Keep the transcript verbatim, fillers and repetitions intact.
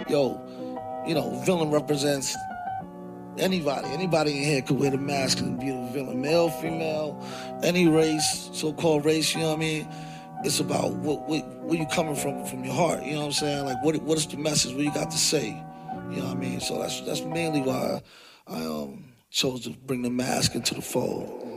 yo, you know, villain represents anybody. Anybody in here could wear the mask and be a villain. Male, female, any race, so-called race, you know what I mean? It's about what, what where you coming from from your heart, you know what I'm saying? Like what what is the message? What you got to say? You know what I mean? So that's that's mainly why I um chose to bring the mask into the fold.